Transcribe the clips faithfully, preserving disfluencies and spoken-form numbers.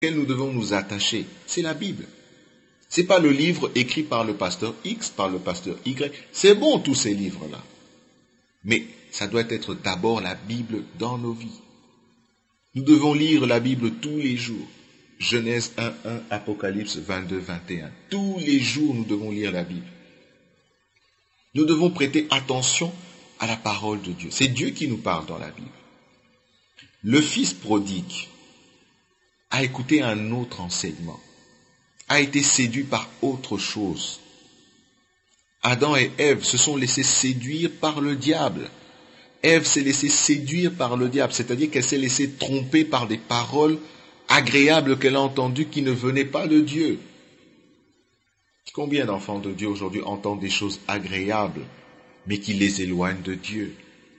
auquel nous devons nous attacher, c'est la Bible. C'est pas le livre écrit par le pasteur X, par le pasteur Y. C'est bon tous ces livres-là. Mais ça doit être d'abord la Bible dans nos vies. Nous devons lire la Bible tous les jours. Genèse un, un, Apocalypse vingt-deux, vingt et un. Tous les jours, nous devons lire la Bible. Nous devons prêter attention à la parole de Dieu. C'est Dieu qui nous parle dans la Bible. Le fils prodigue a écouté un autre enseignement, a été séduit par autre chose. Adam et Ève se sont laissés séduire par le diable. Ève s'est laissée séduire par le diable, c'est-à-dire qu'elle s'est laissée tromper par des paroles agréables qu'elle a entendues qui ne venaient pas de Dieu. Combien d'enfants de Dieu aujourd'hui entendent des choses agréables, mais qui les éloignent de Dieu?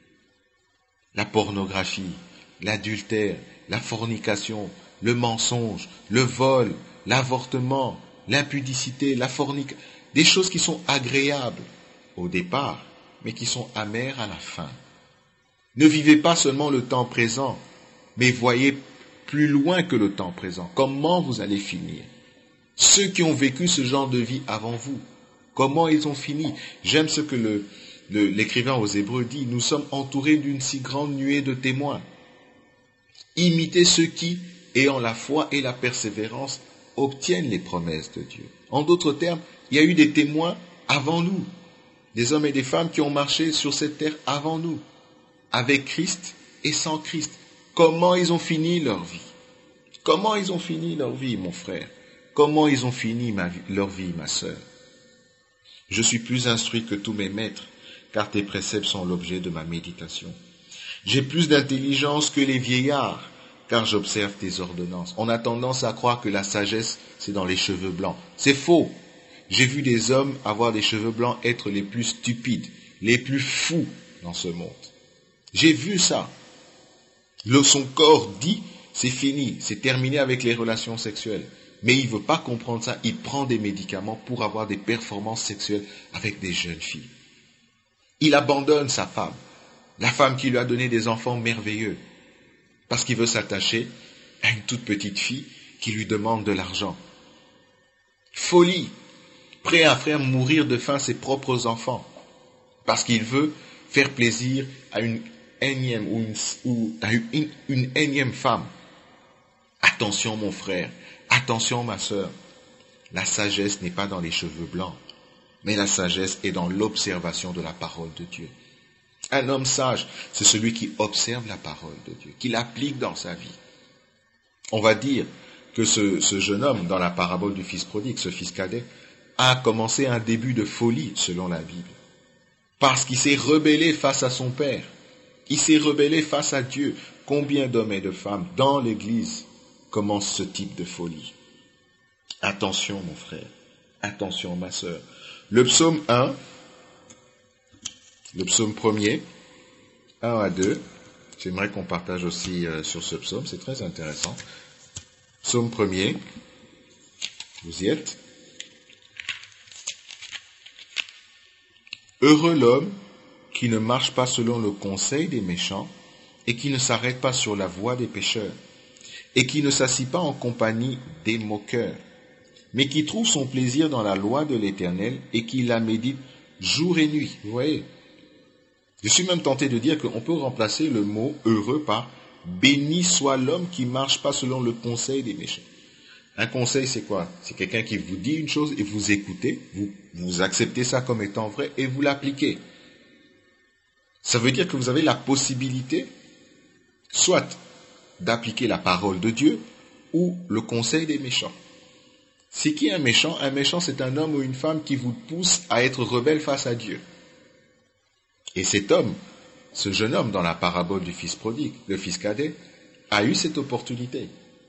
La pornographie, l'adultère, la fornication, le mensonge, le vol, l'avortement, l'impudicité, la fornication, des choses qui sont agréables au départ, mais qui sont amères à la fin. Ne vivez pas seulement le temps présent, mais voyez plus loin que le temps présent. Comment vous allez finir? Ceux qui ont vécu ce genre de vie avant vous, comment ils ont fini? J'aime ce que le, le, l'écrivain aux Hébreux dit, nous sommes entourés d'une si grande nuée de témoins. Imitez ceux qui, ayant la foi et la persévérance, obtiennent les promesses de Dieu. En d'autres termes, il y a eu des témoins avant nous, des hommes et des femmes qui ont marché sur cette terre avant nous, avec Christ et sans Christ. Comment ils ont fini leur vie? Comment ils ont fini leur vie, mon frère? Comment ils ont fini ma vie, leur vie, ma sœur? Je suis plus instruit que tous mes maîtres, car tes préceptes sont l'objet de ma méditation. J'ai plus d'intelligence que les vieillards, car j'observe tes ordonnances. On a tendance à croire que la sagesse, c'est dans les cheveux blancs. C'est faux. J'ai vu des hommes avoir des cheveux blancs être les plus stupides, les plus fous dans ce monde. J'ai vu ça. Le, son corps dit, c'est fini, c'est terminé avec les relations sexuelles. Mais il ne veut pas comprendre ça. Il prend des médicaments pour avoir des performances sexuelles avec des jeunes filles. Il abandonne sa femme, la femme qui lui a donné des enfants merveilleux, parce qu'il veut s'attacher à une toute petite fille qui lui demande de l'argent. Folie, prêt à faire mourir de faim ses propres enfants, parce qu'il veut faire plaisir à une énième ou, une, ou à une, une énième femme. Attention mon frère, attention ma sœur, la sagesse n'est pas dans les cheveux blancs, mais la sagesse est dans l'observation de la parole de Dieu. Un homme sage, c'est celui qui observe la parole de Dieu, qui l'applique dans sa vie. On va dire que ce, ce jeune homme, dans la parabole du fils prodigue, ce fils cadet, a commencé un début de folie, selon la Bible, parce qu'il s'est rebellé face à son père. Il s'est rebellé face à Dieu. Combien d'hommes et de femmes dans l'Église commencent ce type de folie? Attention, mon frère. Attention, ma sœur. Le psaume un, le psaume premier, un à deux. J'aimerais qu'on partage aussi euh, sur ce psaume, c'est très intéressant. Psaume premier, vous y êtes. Heureux l'homme qui ne marche pas selon le conseil des méchants, et qui ne s'arrête pas sur la voie des pécheurs, et qui ne s'assit pas en compagnie des moqueurs, mais qui trouve son plaisir dans la loi de l'Éternel, et qui la médite jour et nuit. Vous voyez? Je suis même tenté de dire qu'on peut remplacer le mot heureux par béni soit l'homme qui ne marche pas selon le conseil des méchants. Un conseil, c'est quoi? C'est quelqu'un qui vous dit une chose et vous écoutez, vous, vous acceptez ça comme étant vrai et vous l'appliquez. Ça veut dire que vous avez la possibilité, soit d'appliquer la parole de Dieu ou le conseil des méchants. C'est qui un méchant? Un méchant, c'est un homme ou une femme qui vous pousse à être rebelle face à Dieu. Et cet homme, ce jeune homme dans la parabole du fils prodigue, le fils cadet, a eu cette opportunité.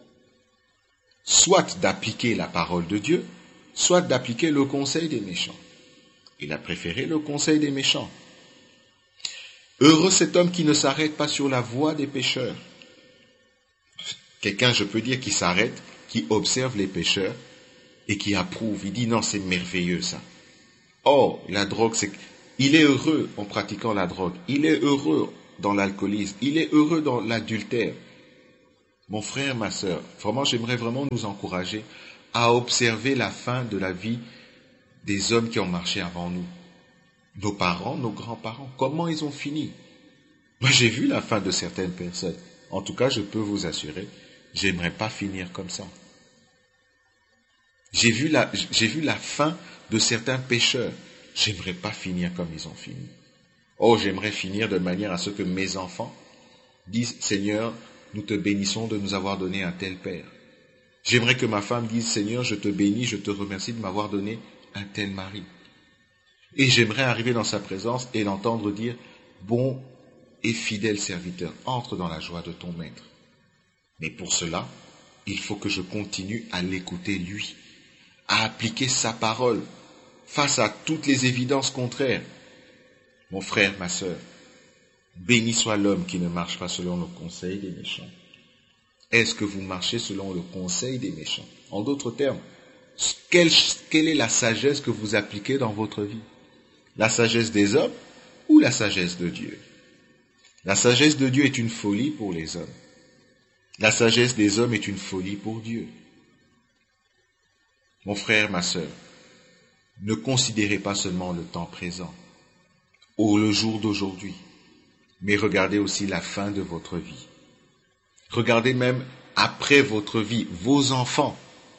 Soit d'appliquer la parole de Dieu, soit d'appliquer le conseil des méchants. Il a préféré le conseil des méchants. Heureux cet homme qui ne s'arrête pas sur la voie des pécheurs. Quelqu'un, je peux dire, qui s'arrête, qui observe les pécheurs et qui approuve. Il dit non, c'est merveilleux ça. Or, la drogue, c'est... Il est heureux en pratiquant la drogue. Il est heureux dans l'alcoolisme. Il est heureux dans l'adultère. Mon frère, ma sœur, vraiment, j'aimerais vraiment nous encourager à observer la fin de la vie des hommes qui ont marché avant nous. Nos parents, nos grands-parents, comment ils ont fini? Moi, j'ai vu la fin de certaines personnes. En tout cas, je peux vous assurer, j'aimerais pas finir comme ça. J'ai vu la, j'ai vu la fin de certains pécheurs. J'aimerais pas finir comme ils ont fini. Oh, j'aimerais finir de manière à ce que mes enfants disent, Seigneur, nous te bénissons de nous avoir donné un tel père. J'aimerais que ma femme dise, Seigneur, je te bénis, je te remercie de m'avoir donné un tel mari. Et j'aimerais arriver dans sa présence et l'entendre dire, bon et fidèle serviteur, entre dans la joie de ton maître. Mais pour cela, il faut que je continue à l'écouter lui, à appliquer sa parole face à toutes les évidences contraires. Mon frère, ma sœur, béni soit l'homme qui ne marche pas selon le conseil des méchants. Est-ce que vous marchez selon le conseil des méchants? En d'autres termes, quelle, quelle est la sagesse que vous appliquez dans votre vie? La sagesse des hommes ou la sagesse de Dieu? La sagesse de Dieu est une folie pour les hommes. La sagesse des hommes est une folie pour Dieu. Mon frère, ma sœur, ne considérez pas seulement le temps présent ou le jour d'aujourd'hui, mais regardez aussi la fin de votre vie. Regardez même après votre vie, vos enfants.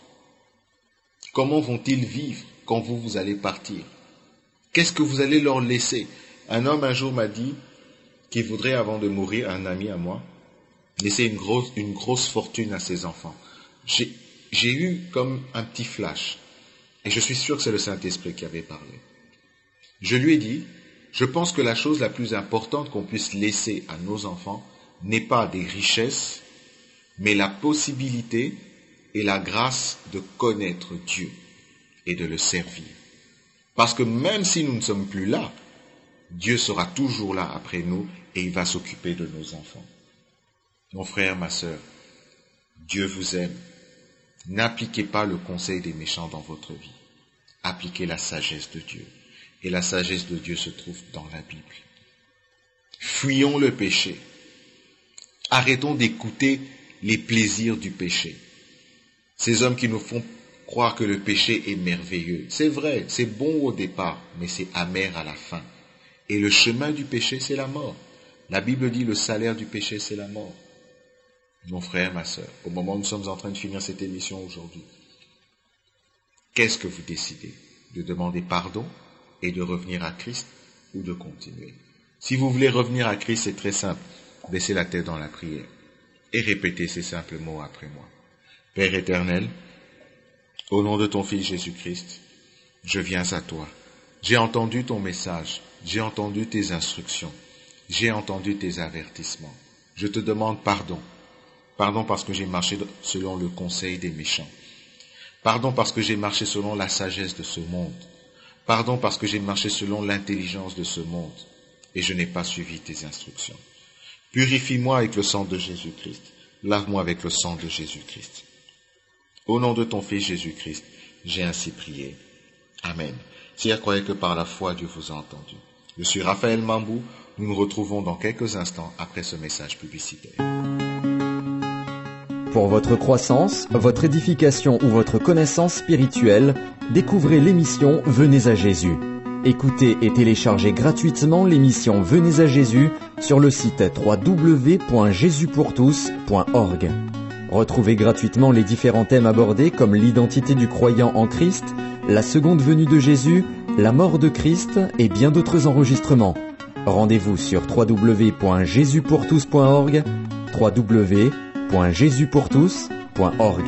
Comment vont-ils vivre quand vous, vous allez partir? Qu'est-ce que vous allez leur laisser? Un homme un jour m'a dit qu'il voudrait, avant de mourir, un ami à moi, laisser une grosse, une grosse fortune à ses enfants. J'ai, j'ai eu comme un petit flash, et je suis sûr que c'est le Saint-Esprit qui avait parlé. Je lui ai dit, je pense que la chose la plus importante qu'on puisse laisser à nos enfants n'est pas des richesses, mais la possibilité et la grâce de connaître Dieu et de le servir. Parce que même si nous ne sommes plus là, Dieu sera toujours là après nous et il va s'occuper de nos enfants. Mon frère, ma sœur, Dieu vous aime. N'appliquez pas le conseil des méchants dans votre vie. Appliquez la sagesse de Dieu. Et la sagesse de Dieu se trouve dans la Bible. Fuyons le péché. Arrêtons d'écouter les plaisirs du péché. Ces hommes qui nous font croire que le péché est merveilleux. C'est vrai, c'est bon au départ, mais c'est amer à la fin. Et le chemin du péché, c'est la mort. La Bible dit le salaire du péché, c'est la mort. Mon frère, ma sœur, au moment où nous sommes en train de finir cette émission aujourd'hui, qu'est-ce que vous décidez? De demander pardon et de revenir à Christ ou de continuer? Si vous voulez revenir à Christ, c'est très simple. Baissez la tête dans la prière et répétez ces simples mots après moi. Père éternel, au nom de ton Fils Jésus-Christ, je viens à toi. J'ai entendu ton message, j'ai entendu tes instructions, j'ai entendu tes avertissements. Je te demande pardon. Pardon parce que j'ai marché selon le conseil des méchants. Pardon parce que j'ai marché selon la sagesse de ce monde. Pardon parce que j'ai marché selon l'intelligence de ce monde et je n'ai pas suivi tes instructions. Purifie-moi avec le sang de Jésus-Christ. Lave-moi avec le sang de Jésus-Christ. Au nom de ton Fils Jésus-Christ, j'ai ainsi prié. Amen. Si vous croyez que par la foi Dieu vous a entendu. Je suis Raphaël Mambou. Nous nous retrouvons dans quelques instants après ce message publicitaire. Pour votre croissance, votre édification ou votre connaissance spirituelle, découvrez l'émission Venez à Jésus. Écoutez et téléchargez gratuitement l'émission Venez à Jésus sur le site w w w point jésus pour tous point org. Retrouvez gratuitement les différents thèmes abordés comme l'identité du croyant en Christ, la seconde venue de Jésus, la mort de Christ et bien d'autres enregistrements. Rendez-vous sur w w w point jésus pour tous point org, w w w point jésus pour tous point org.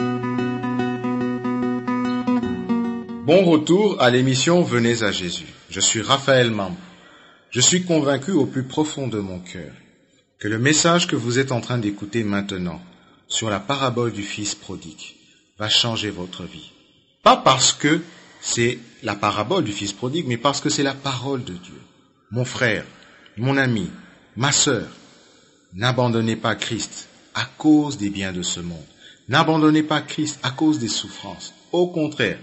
Bon retour à l'émission Venez à Jésus. Je suis Raphaël Mambou. Je suis convaincu au plus profond de mon cœur que le message que vous êtes en train d'écouter maintenant sur la parabole du Fils prodigue va changer votre vie. Pas parce que c'est la parabole du Fils prodigue, mais parce que c'est la parole de Dieu. Mon frère, mon ami, ma sœur, n'abandonnez pas Christ à cause des biens de ce monde. N'abandonnez pas Christ à cause des souffrances. Au contraire,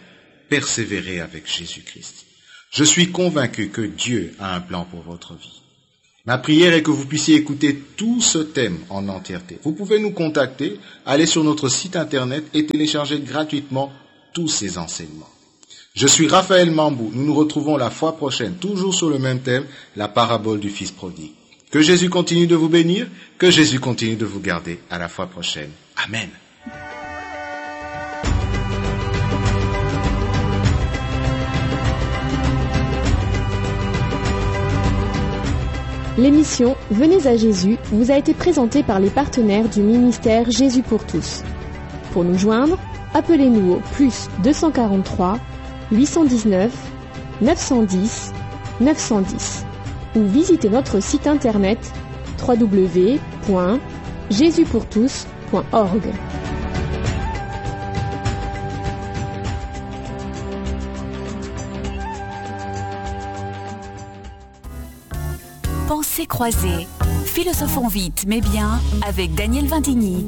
persévérez avec Jésus-Christ. Je suis convaincu que Dieu a un plan pour votre vie. Ma prière est que vous puissiez écouter tout ce thème en entièreté. Vous pouvez nous contacter, aller sur notre site internet et télécharger gratuitement tous ces enseignements. Je suis Raphaël Mambou. Nous nous retrouvons la fois prochaine, toujours sur le même thème, la parabole du Fils prodigue. Que Jésus continue de vous bénir, que Jésus continue de vous garder. À la fois prochaine. Amen. L'émission Venez à Jésus vous a été présentée par les partenaires du ministère Jésus pour tous. Pour nous joindre, appelez-nous au plus deux cent quarante-trois, huit cent dix-neuf, neuf cent dix, neuf cent dix ou visitez notre site internet w w w point jésus pour tous point org. Pensées croisées. Philosophons vite mais bien avec Daniel Vindigny.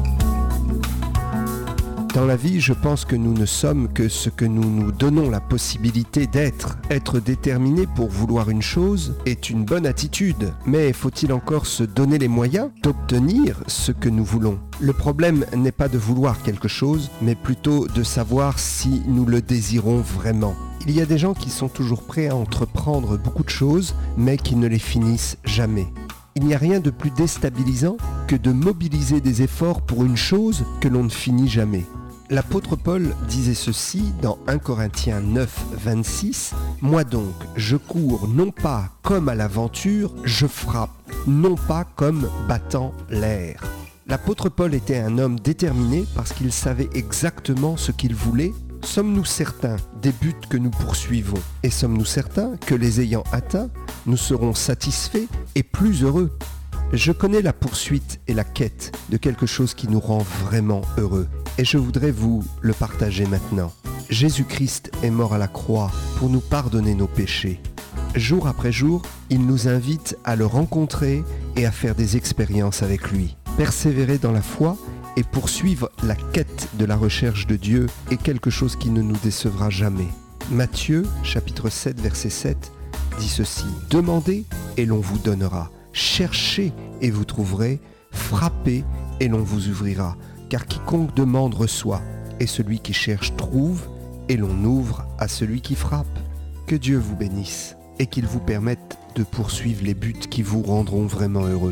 Dans la vie, je pense que nous ne sommes que ce que nous nous donnons la possibilité d'être. Être déterminé pour vouloir une chose est une bonne attitude, mais faut-il encore se donner les moyens d'obtenir ce que nous voulons ? Le problème n'est pas de vouloir quelque chose, mais plutôt de savoir si nous le désirons vraiment. Il y a des gens qui sont toujours prêts à entreprendre beaucoup de choses, mais qui ne les finissent jamais. Il n'y a rien de plus déstabilisant que de mobiliser des efforts pour une chose que l'on ne finit jamais. L'apôtre Paul disait ceci dans un Corinthiens neuf, vingt-six. « Moi donc, je cours non pas comme à l'aventure, je frappe, non pas comme battant l'air. » L'apôtre Paul était un homme déterminé parce qu'il savait exactement ce qu'il voulait. Sommes-nous certains des buts que nous poursuivons ? Et sommes-nous certains que les ayant atteints, nous serons satisfaits et plus heureux ? Je connais la poursuite et la quête de quelque chose qui nous rend vraiment heureux. Et je voudrais vous le partager maintenant. Jésus-Christ est mort à la croix pour nous pardonner nos péchés. Jour après jour, il nous invite à le rencontrer et à faire des expériences avec lui. Persévérer dans la foi et poursuivre la quête de la recherche de Dieu est quelque chose qui ne nous décevra jamais. Matthieu, chapitre sept, verset sept, dit ceci. « Demandez et l'on vous donnera. Cherchez et vous trouverez. Frappez et l'on vous ouvrira. Car quiconque demande reçoit, et celui qui cherche trouve, et l'on ouvre à celui qui frappe. » Que Dieu vous bénisse et qu'il vous permette de poursuivre les buts qui vous rendront vraiment heureux.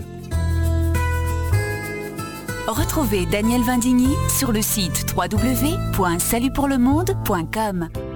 Retrouvez Daniel Vindigny sur le site w w w point salut pour le monde point com.